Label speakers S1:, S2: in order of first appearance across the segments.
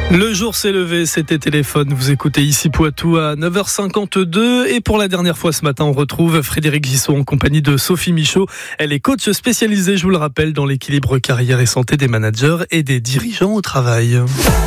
S1: Le jour s'est levé, c'était Téléphone. Vous écoutez ici Poitou à 9h52. Et pour la dernière fois ce matin, on retrouve Frédéric Gissot en compagnie de Sophie Michaud. Elle est coach spécialisée, je vous le rappelle, dans l'équilibre carrière et santé des managers et des dirigeants au travail.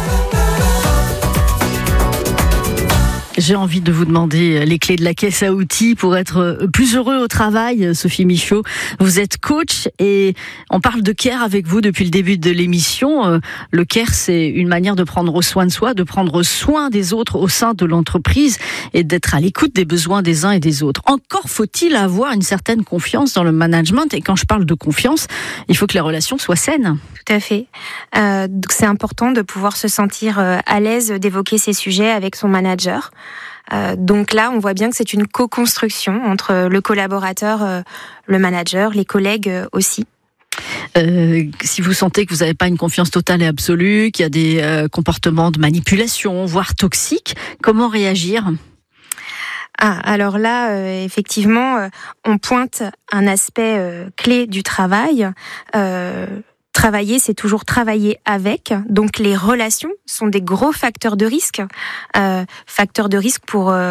S2: J'ai envie de vous demander les clés de la caisse à outils pour être plus heureux au travail. Sophie Michaud, vous êtes coach et on parle de care avec vous depuis le début de l'émission. Le care, c'est une manière de prendre soin de soi, de prendre soin des autres au sein de l'entreprise et d'être à l'écoute des besoins des uns et des autres. Encore faut-il avoir une certaine confiance dans le management. Et quand je parle de confiance, il faut que les relations soient saines.
S3: Tout à fait. Donc c'est important de pouvoir se sentir à l'aise d'évoquer ces sujets avec son manager. Donc là, on voit bien que c'est une co-construction entre le collaborateur, le manager, les collègues aussi.
S2: Si vous sentez que vous n'avez pas une confiance totale et absolue, qu'il y a des comportements de manipulation, voire toxiques, comment réagir ?
S3: Alors là, effectivement, on pointe un aspect clé du travail. Travailler, c'est toujours travailler avec. Donc, les relations sont des gros facteurs de risque. Facteurs de risque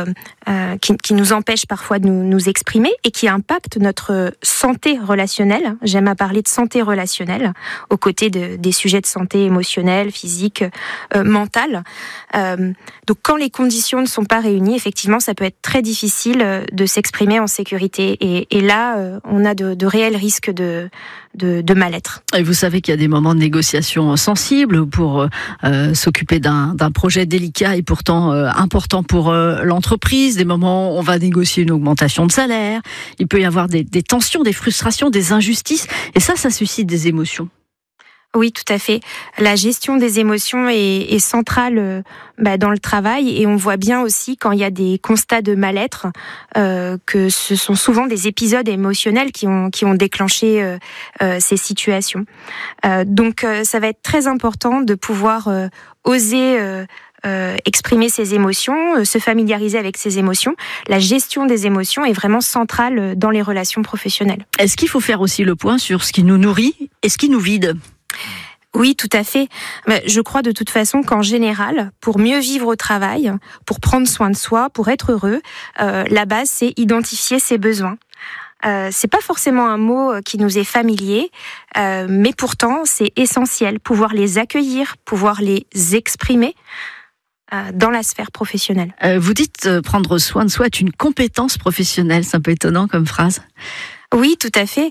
S3: qui nous empêchent parfois de nous exprimer et qui impactent notre santé relationnelle. J'aime à parler de santé relationnelle, aux côtés des sujets de santé émotionnelle, physique, mentale. Donc, quand les conditions ne sont pas réunies, effectivement, ça peut être très difficile de s'exprimer en sécurité. Et là, on a de réels risques de mal-être.
S2: Et vous savez qu'il y a des moments de négociation sensibles pour s'occuper d'un projet délicat et pourtant important pour l'entreprise, des moments où on va négocier une augmentation de salaire, il peut y avoir des tensions, des frustrations, des injustices, et ça suscite des émotions.
S3: Oui, tout à fait. La gestion des émotions est centrale dans le travail, et on voit bien aussi quand il y a des constats de mal-être que ce sont souvent des épisodes émotionnels qui ont déclenché ces situations. Donc ça va être très important de pouvoir oser exprimer ses émotions, se familiariser avec ses émotions. La gestion des émotions est vraiment centrale dans les relations professionnelles.
S2: Est-ce qu'il faut faire aussi le point sur ce qui nous nourrit et ce qui nous vide ?
S3: Oui, tout à fait. Je crois de toute façon qu'en général, pour mieux vivre au travail, pour prendre soin de soi, pour être heureux, la base, c'est identifier ses besoins. C'est pas forcément un mot qui nous est familier, mais pourtant, c'est essentiel. Pouvoir les accueillir, pouvoir les exprimer dans la sphère professionnelle.
S2: Vous dites prendre soin de soi est une compétence professionnelle. C'est un peu étonnant comme phrase.
S3: Oui, tout à fait.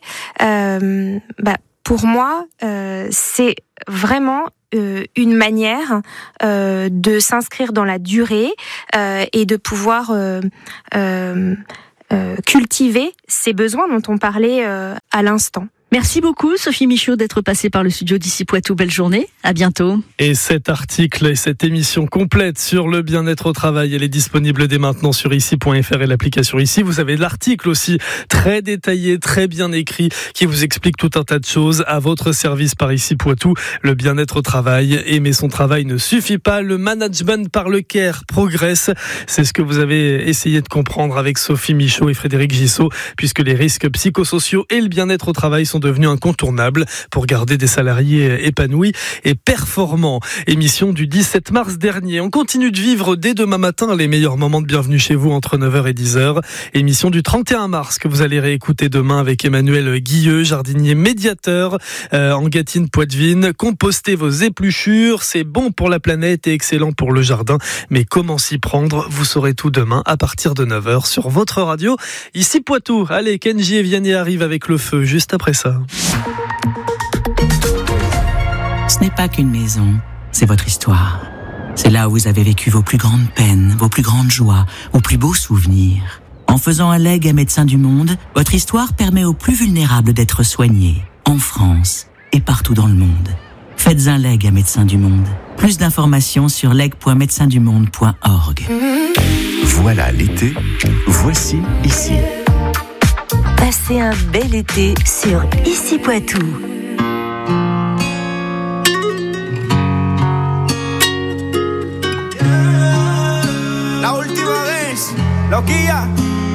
S3: Pour moi, c'est vraiment une manière de s'inscrire dans la durée et de pouvoir cultiver ces besoins dont on parlait à l'instant.
S2: Merci beaucoup Sophie Michaud d'être passée par le studio d'Ici Poitou. Belle journée, à bientôt.
S1: Et cet article et cette émission complète sur le bien-être au travail, elle est disponible dès maintenant sur ici.fr et l'application Ici. Vous avez l'article aussi très détaillé, très bien écrit, qui vous explique tout un tas de choses à votre service par Ici Poitou. Le bien-être au travail, aimer son travail ne suffit pas, le management par le care progresse. C'est ce que vous avez essayé de comprendre avec Sophie Michaud et Frédéric Gissot, puisque les risques psychosociaux et le bien-être au travail sont devenus incontournables pour garder des salariés épanouis et performants. Émission du 17 mars dernier. On continue de vivre dès demain matin les meilleurs moments de Bienvenue chez vous entre 9h et 10h. Émission du 31 mars que vous allez réécouter demain avec Emmanuel Guilleux, jardinier médiateur en Gâtine-Poitevine. Compostez vos épluchures, c'est bon pour la planète et excellent pour le jardin. Mais comment s'y prendre ? Vous saurez tout demain à partir de 9h sur votre radio. Ici Poitou. Allez, Kenji et Vianney arrivent avec le feu juste après ça.
S4: Ce n'est pas qu'une maison, c'est votre histoire. C'est là où vous avez vécu vos plus grandes peines, vos plus grandes joies, vos plus beaux souvenirs. En faisant un legs à Médecins du Monde, votre histoire permet aux plus vulnérables d'être soignés, en France et partout dans le monde. Faites un legs à Médecins du Monde. Plus d'informations sur leg.médecindumonde.org.
S5: Voilà l'été, voici Ici.
S6: Passez un bel été sur Ici Poitou.
S7: La última vez, Loquilla.